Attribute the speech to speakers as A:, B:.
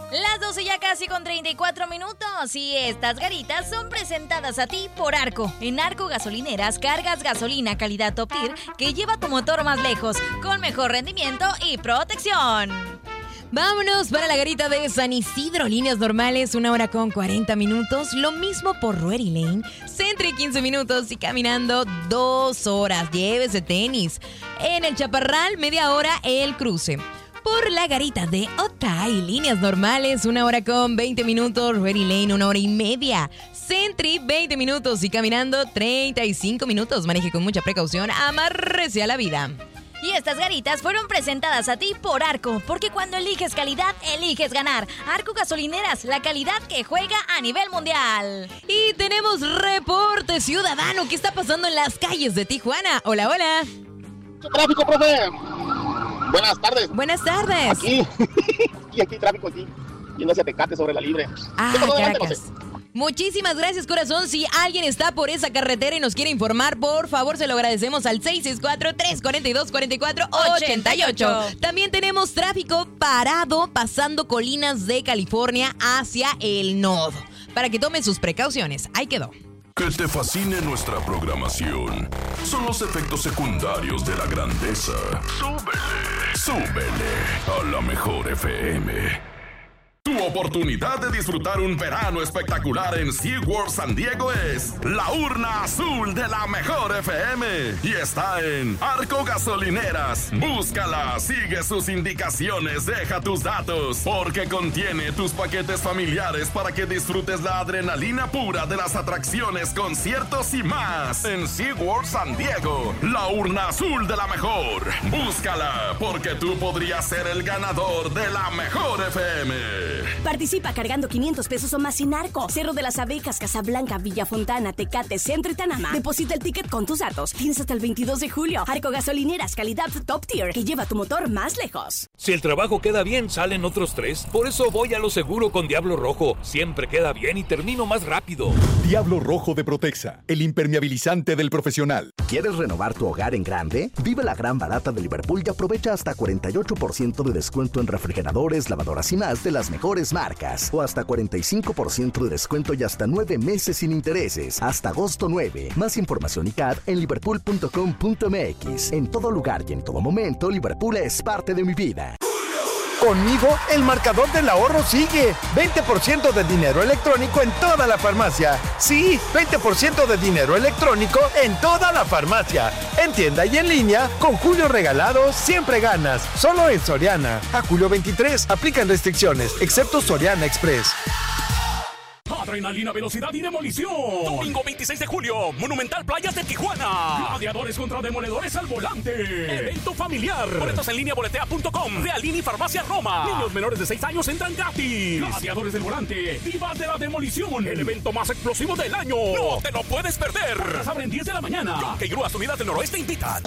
A: Las 12 ya casi con 34 minutos y estas garitas son presentadas a ti por Arco. En Arco Gasolineras cargas gasolina calidad Top Tier que lleva tu motor más lejos, con mejor rendimiento y protección.
B: Vámonos para la garita de San Isidro, líneas normales, 1 hora con 40 minutos. Lo mismo por Ready Lane, Sentry 15 minutos y caminando 2 horas. Llévese tenis. En el Chaparral, media hora el cruce. Por la garita de Otay, líneas normales, 1 hora con 20 minutos. Ready Lane, 1 hora y media. Sentry, 20 minutos y caminando 35 minutos. Maneje con mucha precaución, amárrese a la vida.
A: Y estas garitas fueron presentadas a ti por Arco, porque cuando eliges calidad, eliges ganar. Arco Gasolineras, la calidad que juega a nivel mundial.
B: Y tenemos reporte ciudadano. ¿Qué está pasando en las calles de Tijuana? Hola, hola.
C: Tráfico, profe. Buenas tardes.
B: Buenas tardes.
C: Aquí tráfico aquí. Yendo hacia Tecate sobre la Libre.
B: Caracas. Muchísimas gracias, corazón. Si alguien está por esa carretera y nos quiere informar, por favor, se lo agradecemos al 664-342-4488. También tenemos tráfico parado pasando colinas de California hacia el nodo. Para que tomen sus precauciones. Ahí quedó.
D: Que te fascine nuestra programación son los efectos secundarios de la grandeza. Súbele a la mejor FM. Tu oportunidad de disfrutar un verano espectacular en SeaWorld San Diego es la urna azul de la mejor FM y está en Arco Gasolineras. Búscala, sigue sus indicaciones, deja tus datos, porque contiene tus paquetes familiares para que disfrutes la adrenalina pura de las atracciones, conciertos y más en SeaWorld San Diego. La urna azul de la mejor. Búscala, porque tú podrías ser el ganador de la mejor FM.
E: Participa cargando 500 pesos o más sin Arco. Cerro de las Abejas, Casablanca, Villafontana, Tecate, Centro y Tanama. Deposita el ticket con tus datos. Tienes hasta el 22 de julio. Arco Gasolineras, calidad Top Tier, que lleva tu motor más lejos.
F: Si el trabajo queda bien, salen otros 3. Por eso voy a lo seguro con Diablo Rojo. Siempre queda bien y termino más rápido.
G: Diablo Rojo de Protexa, el impermeabilizante del profesional.
H: ¿Quieres renovar tu hogar en grande? Vive la gran barata de Liverpool y aprovecha hasta 48% de descuento en refrigeradores, lavadoras y más de las mejores marcas. O hasta 45% de descuento y hasta 9 meses sin intereses. Hasta agosto 9. Más información y CAD en liverpool.com.mx. En todo lugar y en todo momento, Liverpool es parte de mi vida.
I: Conmigo, el marcador del ahorro sigue. 20% de dinero electrónico en toda la farmacia. Sí, 20% de dinero electrónico en toda la farmacia. En tienda y en línea, con Julio Regalado siempre ganas. Solo en Soriana. A julio 23, aplican restricciones, excepto Soriana Express.
J: Adrenalina, velocidad y demolición. Domingo 26 de julio, Monumental Playas de Tijuana. Gladiadores contra demoledores al volante. Evento familiar. Boletos en línea boletea.com. Realini Farmacia Roma. Niños menores de 6 años entran gratis. Gladiadores del volante. Divas de la demolición. El evento más explosivo del año. No te lo puedes perder. Puertas abren 10 de la mañana. Que Grúas Unidas del Noroeste invitan.